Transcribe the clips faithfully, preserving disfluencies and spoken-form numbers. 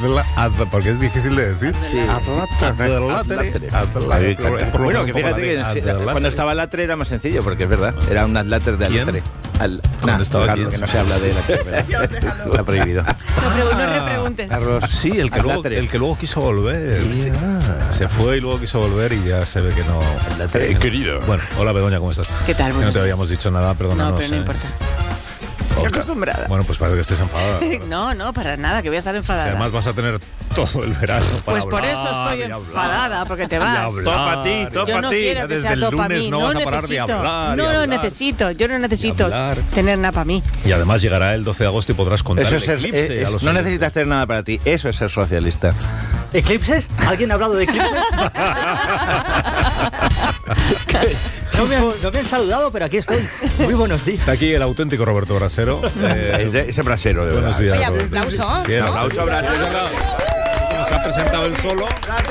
Adlátere, porque es difícil de decir. Sí. Adlátere, adlátere. Bueno, que fíjate que cuando estaba Latre era más sencillo, porque es verdad, era un adláter de Latre. Al, nah, estaba Carlos, que no se habla de la está prohibido. No, no repreguntes. Carlos, sí, el que, luego, el que luego quiso volver. Sí. Se fue y luego quiso volver y ya se ve que no. Eh, querido. Bueno, hola Begoña, ¿cómo estás? ¿Qué tal? Que no te habíamos dicho nada, perdónanos. No, pero no eh. importa. Estoy acostumbrada. Bueno, pues parece que estés enfadada. No, no, para nada, que voy a estar enfadada. Además vas a tener todo el verano para Pues por hablar, eso estoy enfadada, porque te vas. Topa a ti, topa Yo no a ti. quiero que Desde sea el topa a lunes mí. no No vas a parar de necesito. hablar y No lo hablar necesito. Yo no necesito tener nada para mí. Y además llegará el doce de agosto y podrás contar Eso el es, ser- eclipse es- a los no oyentes. necesitas tener nada para ti. Eso es ser socialista. ¿Eclipses? ¿Alguien ha hablado de eclipses? no, me han, no me han saludado, pero aquí estoy. Muy buenos días. Está aquí el auténtico Roberto Brasero. Eh, Ese brasero, de buenos verdad. días, Oye, Roberto. aplauso. Sí, ¿no? aplauso, Brasero. Nos ha presentado él solo.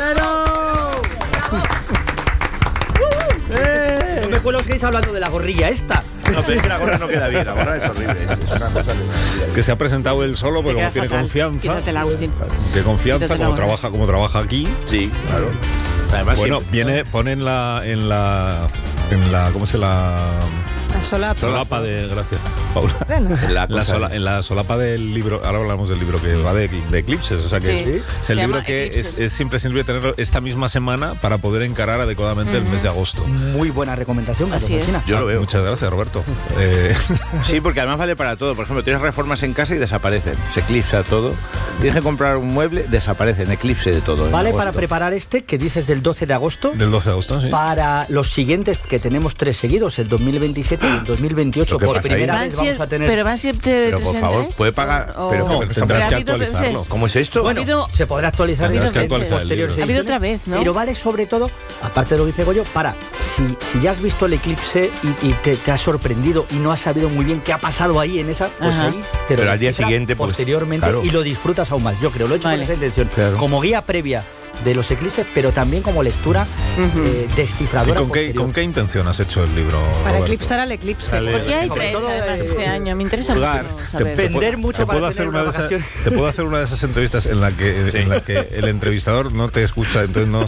No me acuerdo que estáis hablando de la gorrilla esta. No, pero es que la gorra no queda bien. La gorra es horrible. Es una cosa de... Que se ha presentado él solo, porque Te como queda tiene fatal. confianza. Quítatela, Agustín. De confianza, Quítatela como ahora. trabaja, como trabaja aquí. Sí, claro. Además, Bueno, siempre- viene, pone en la, en la, en la, ¿cómo se la? La solapa. Solapa de, gracias, Paula. en la La cosa- sola- en la solapa del libro, ahora hablamos del libro que va de, de eclipses, o sea que Sí. es el Se libro llama que Eclipses. es, es imprescindible tenerlo esta misma semana para poder encarar adecuadamente el mes de agosto. Muy buena recomendación, Carlos Así es. Alsina. Yo lo veo. Muchas gracias, Roberto. Eh, Sí, porque además vale para todo. Por ejemplo, tienes reformas en casa y desaparecen. Se eclipsa todo. Tienes que comprar un mueble, desaparecen. Eclipse de todo. en Vale agosto. para preparar este que dices del doce de agosto. del doce de agosto, sí. Para los siguientes, que tenemos tres seguidos, el dos mil veintisiete y el dos mil veintiocho. ¿Qué Por pasa primera Van vez vamos siempre- a tener... Pero van siempre de Pero, tres por en favor, tres, puede pagar- o- pero- o- pero tendrás ha que habido actualizarlo. veces. ¿Cómo es esto? Bueno, habido- se podrá actualizar Tendrás en que veces, actualizar el posteriores libro. Ha habido ediciones, otra vez, ¿no? Pero vale sobre todo, aparte de lo que dice Goyo, para, si, si ya has visto el eclipse y, y te, te has sorprendido y no has sabido muy bien qué ha pasado ahí en esa, pues Ajá. ahí te lo Pero al día descifra siguiente, pues, posteriormente, claro. y lo disfrutas aún más. Yo creo, lo he hecho Vale. con esa intención. Claro. Como guía previa de los eclipses, pero también como lectura Ujú. eh, ¿Y descifradora. con qué, posterior. con qué intención has hecho el libro, Para Roberto? eclipsar al eclipse. Sale- Porque hay Sobre tres, todo, además, eh, este año. Me interesa jugar. mucho Te- saber. te Vender puedo- mucho te para puedo tener hacer una de unas esas, vacaciones. te puedo hacer una de esas entrevistas en la que en la que el entrevistador no te escucha, entonces no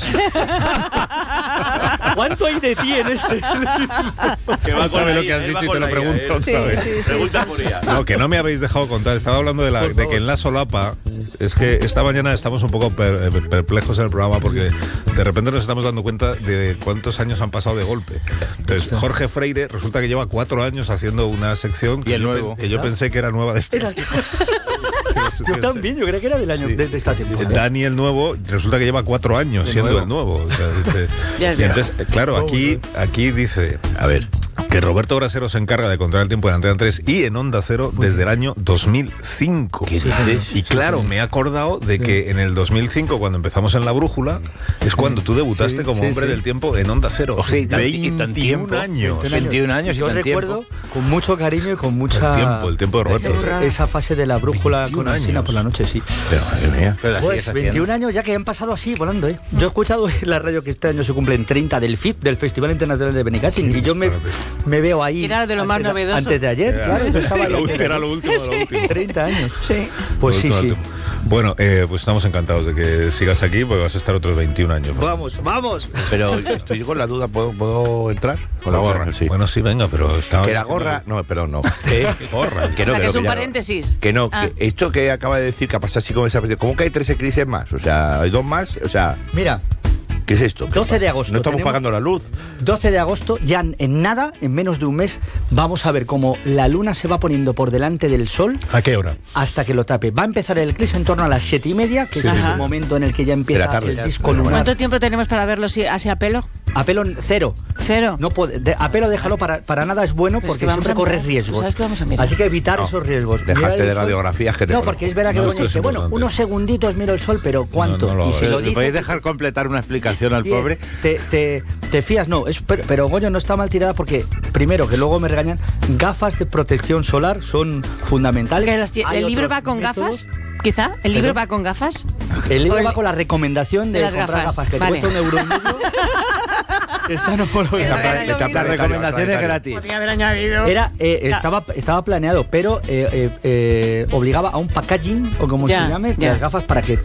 ¿Cuánto hay de ti en este? Que va no sabe con lo la que has I A, dicho él y va te lo con la I A, pregunto él. otra vez. Sí, sí, Pregunta por I A. No, que no me habéis dejado contar. Estaba hablando de, la, de que en la solapa, es que esta mañana estamos un poco per- perplejos en el programa porque de repente nos estamos dando cuenta de cuántos años han pasado de golpe. Entonces, Jorge Freire resulta que lleva cuatro años haciendo una sección Y que, el yo, nuevo. pe- que yo pensé que era nueva de este. Era- Yo también, yo creo que era del año Sí. de, de esta temporada. Dani el nuevo resulta que lleva cuatro años De siendo nuevo. el nuevo. O sea, dice- Ya es y entonces, eh, claro, aquí, aquí dice, a ver, que Roberto Brasero se encarga de controlar el tiempo en Antena tres y en Onda Cero desde el año dos mil cinco. ¿Qué dices? Y claro, me he acordado de que en el dos mil cinco, cuando empezamos en La Brújula, es cuando tú debutaste Sí, como sí, hombre sí. del tiempo en Onda Cero. O sea, y tan- y tan veintiún tiempo. años. veintiún años y Yo tan recuerdo tiempo. con mucho cariño y con mucha... El tiempo, el tiempo de Roberto. Esa fase de la brújula veintiún con Alsina años. por la noche, sí. Pero madre mía. Pero la Pues sigues haciendo. veintiún años ya que han pasado así, volando, ¿eh? Yo he escuchado en la radio que este año se cumplen treinta del F I P, del Festival Internacional de Benicassin, y yo me, me veo ahí... Era de lo más antes novedoso. Antes de ayer, claro, yo estaba ahí Lo- antes de Era ayer. lo último de lo último. treinta años. Sí. Pues sí, Lo sí. último. Bueno, eh, pues estamos encantados de que sigas aquí porque vas a estar otros veintiún años. Vamos, vamos. Pero estoy con la duda, ¿puedo, puedo entrar? Con la gorra, sí. Bueno, sí, venga, pero estaba Que la diciendo- gorra... No, perdón, no. Que, ¿Qué gorra? que no, O sea, que no, es un ya no. paréntesis. Que no, Ah. que esto que acaba de decir que ha pasado así como esa... ¿Cómo que hay tres eclipses más? O sea, hay dos más, o sea... Mira, ¿Qué es esto? doce de agosto No estamos tenemos- pagando la luz. doce de agosto, ya en en nada, en menos de un mes, vamos a ver cómo la luna se va poniendo por delante del sol ¿A qué hora? hasta que lo tape. Va a empezar el eclipse en torno a las siete y media, que Sí, es sí. el momento en el que ya empieza De la tarde. el disco Bueno, lunar. ¿Cuánto tiempo tenemos para verlo si- así a pelo? A pelo cero. Cero. No puede, de- a pelo déjalo, para, para nada es bueno Pero es porque que vamos siempre a corres mirar. riesgos. ¿Tú sabes que vamos a mirar? Así que evitar No, esos riesgos. déjate Mirar el de sol. radiografías que te No, conozco. porque es verdad que No, Begoña esto es dice, bueno, importante. unos segunditos miro el sol, pero ¿cuánto? No, no lo y si hagas. lo ¿Le dice, podéis dejar completar una explicación al te- pobre? Te, te, te fías, no, es, pero, pero Goyo no está mal tirada porque, primero, que luego me regañan, gafas de protección solar son fundamentales. ¿Que las ti- Hay ¿El libro otros va con métodos. gafas? ¿Quizá? ¿El libro ¿Perdón? va con gafas? El libro O el- va con la recomendación de, de las comprar gafas. gafas, que Vale. te cuesta un euro y medio. Está no por lo Eso que- era lo Las mismo. recomendaciones gratis. Podría haber añadido. Era, eh, Ya. estaba, estaba planeado, pero eh, eh, eh, obligaba a un packaging, o como Ya, se llame, de ya. las gafas para que